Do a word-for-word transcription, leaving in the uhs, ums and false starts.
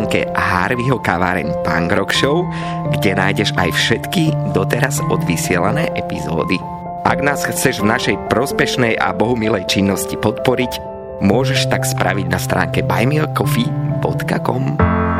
stránke Harveyho kaváreň Punk Rock Show, kde nájdeš aj všetky doteraz odvysielané epizódy. Ak nás chceš v našej prospešnej a bohumilej činnosti podporiť, môžeš tak spraviť na stránke buy me a coffee dot com.